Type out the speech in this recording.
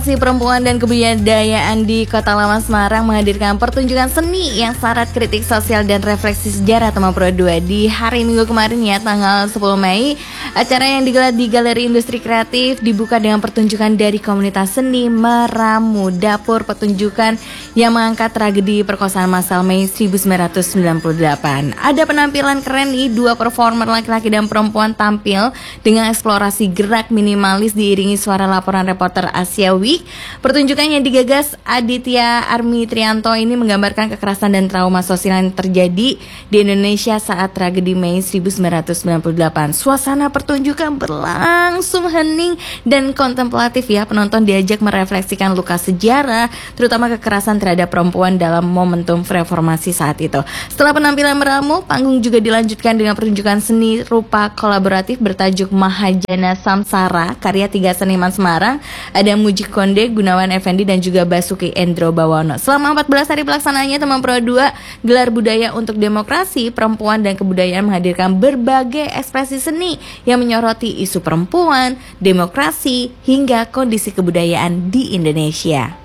Si Perempuan dan Kebudayaan di Kota Lama Semarang menghadirkan pertunjukan seni yang syarat kritik sosial dan refleksi sejarah Tema Pro 2 di hari Minggu kemarin ya, tanggal 10 Mei. Acara yang digelar di Galeri Industri Kreatif dibuka dengan pertunjukan dari komunitas seni Meramu, dapur pertunjukan yang mengangkat tragedi perkosaan massal Mei 1998. Ada penampilan keren nih, dua performer laki-laki dan perempuan tampil dengan eksplorasi gerak minimalis diiringi suara laporan reporter Asia Week. Pertunjukan yang digagas Aditya Armi Trianto ini menggambarkan kekerasan dan trauma sosial yang terjadi di Indonesia saat tragedi Mei 1998. Suasana pertunjukan berlangsung hening dan kontemplatif ya. Penonton diajak merefleksikan luka sejarah, terutama kekerasan terhadap perempuan dalam momentum reformasi saat itu. Setelah penampilan Meramu, panggung juga dilanjutkan dengan pertunjukan seni rupa kolaboratif bertajuk Mahajana Samsara, karya 3 seniman Semarang. Ada Muji Konde, Gunawan Effendi, dan juga Basuki Endro Bawono. Selama 14 hari pelaksanaannya, Tema Pro 2 Gelar Budaya untuk Demokrasi, Perempuan dan Kebudayaan menghadirkan berbagai ekspresi seni yang menyoroti isu perempuan, demokrasi, hingga kondisi kebudayaan di Indonesia.